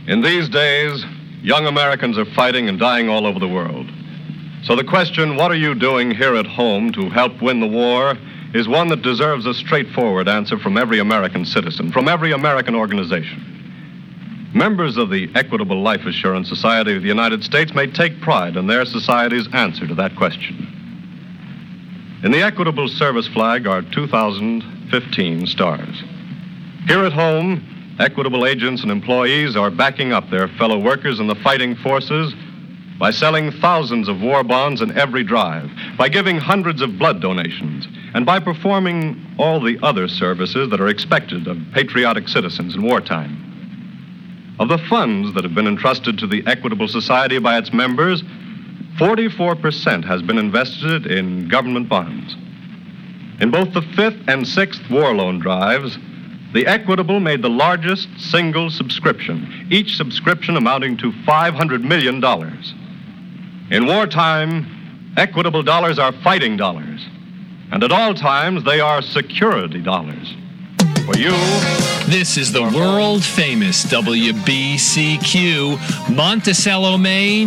In these days, young Americans are fighting and dying all over the world. So the question, what are you doing here at home to help win the war, is one that deserves a straightforward answer from every American citizen, from every American organization. Members of the Equitable Life Assurance Society of the United States may take pride in their society's answer to that question. In the Equitable Service flag are 2015 stars. Here at home, Equitable agents and employees are backing up their fellow workers in the fighting forces by selling thousands of war bonds in every drive, by giving hundreds of blood donations, and by performing all the other services that are expected of patriotic citizens in wartime. Of the funds that have been entrusted to the Equitable Society by its members, 44% has been invested in government bonds. In both the 5th and 6th war loan drives, the Equitable made the largest single subscription, each subscription amounting to $500 million. In wartime, Equitable dollars are fighting dollars, and at all times they are security dollars. For you... This is the world-famous WBCQ, Monticello, Maine.